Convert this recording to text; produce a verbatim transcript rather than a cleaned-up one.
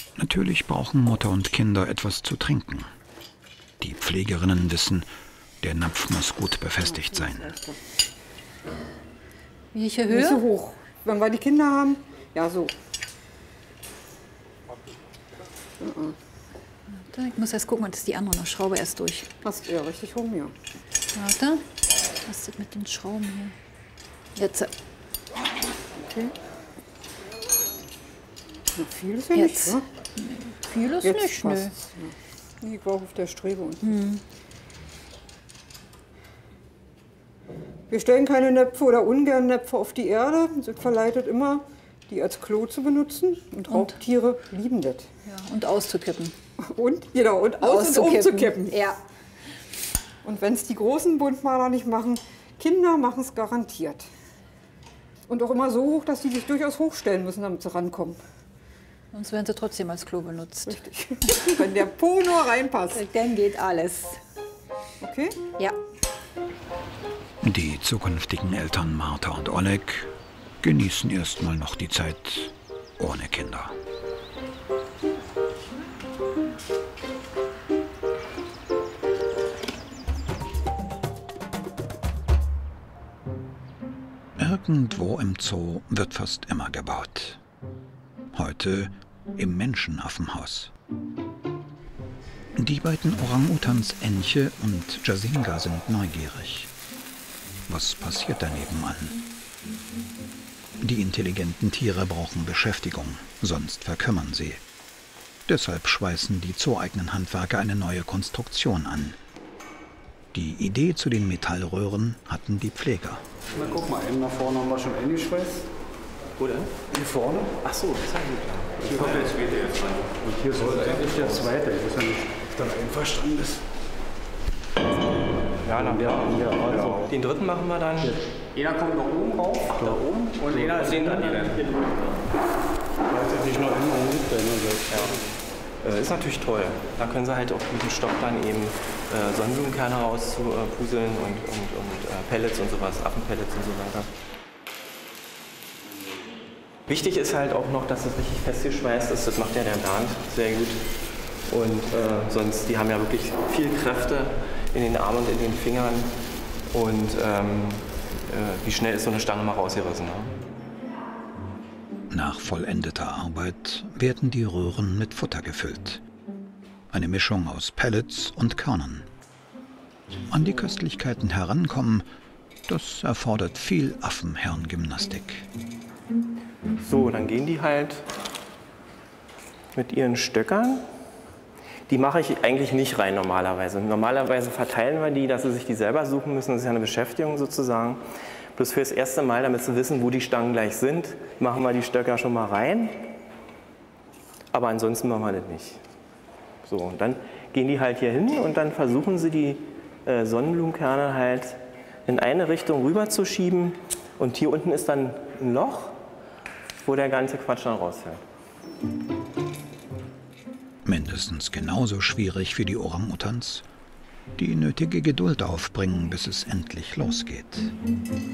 Natürlich brauchen Mutter und Kinder etwas zu trinken. Die Pflegerinnen wissen, der Napf muss gut befestigt sein. Welche Höhe? Nicht so hoch. Wenn wir die Kinder haben, ja so. Warte, ich muss erst gucken, dass die andere noch Schraube erst durch. Passt ja richtig rum, ja. Warte, was ist das mit den Schrauben hier? Jetzt. Okay. Na, viel ist ja Jetzt. nicht, wa? Viel ist Jetzt nicht, nö. passt's, ja. Ich war auf der Strebe unten. Hm. Wir stellen keine Näpfe oder ungern Näpfe auf die Erde. Sie verleitet immer, die als Klo zu benutzen. Und Raubtiere lieben das. Ja, und auszukippen. Und, genau, und aus- und umzukippen. Ja. Und wenn es die großen Buntmaler nicht machen, Kinder machen es garantiert. Und auch immer so hoch, dass sie sich durchaus hochstellen müssen, damit sie rankommen. Sonst werden sie trotzdem als Klo benutzt. Richtig. Wenn der Po nur reinpasst. Dann geht alles. Okay? Ja. Die zukünftigen Eltern Martha und Oleg genießen erstmal noch die Zeit ohne Kinder. Irgendwo im Zoo wird fast immer gebaut. Heute im Menschenaffenhaus. Die beiden Orang-Utans Enche und Jasinga sind neugierig. Was passiert da nebenan? Die intelligenten Tiere brauchen Beschäftigung, sonst verkümmern sie. Deshalb schweißen die zooeigenen Handwerker eine neue Konstruktion an. Die Idee zu den Metallröhren hatten die Pfleger. Na guck mal, einen nach vorne haben wir schon eingeschweißt. Wo denn? Hier vorne. Ach so, das habe ich klar. Hier kommt der zweite jetzt rein. Und hier soll eigentlich der zweite. Ich weiß ja nicht, ob dann einverstanden ist. Ja, dann Ja, ja, also. den dritten machen wir dann. Einer kommt nach oben rauf. Ach, da oben. Und einer ist hinter dir. Weiß jetzt nicht noch immer mit, Ja. Äh, ist natürlich toll. Da können sie halt auf diesem Stock dann eben äh, Sonnenblumenkerne rauspuseln und, und, und äh, Pellets und sowas, Affenpellets und so weiter. Wichtig ist halt auch noch, dass es richtig festgeschweißt ist. Das macht ja der Bernd sehr gut. Und äh, sonst, die haben ja wirklich viel Kräfte in den Armen und in den Fingern. Und ähm, äh, wie schnell ist so eine Stange mal rausgerissen. Ne? Nach vollendeter Arbeit werden die Röhren mit Futter gefüllt. Eine Mischung aus Pellets und Körnern. An die Köstlichkeiten herankommen, das erfordert viel Affenhirngymnastik. So, dann gehen die halt mit ihren Stöckern. Die mache ich eigentlich nicht rein normalerweise. Normalerweise verteilen wir die, dass sie sich die selber suchen müssen. Das ist ja eine Beschäftigung sozusagen. Bloß für das erste Mal, damit sie wissen, wo die Stangen gleich sind, machen wir die Stöcker schon mal rein. Aber ansonsten machen wir das nicht. So, und dann gehen die halt hier hin und dann versuchen sie die äh, Sonnenblumenkerne halt in eine Richtung rüber zu schieben. Und hier unten ist dann ein Loch, wo der ganze Quatsch dann rausfällt. Mindestens genauso schwierig für die Orang-Utans, die nötige Geduld aufbringen, bis es endlich losgeht.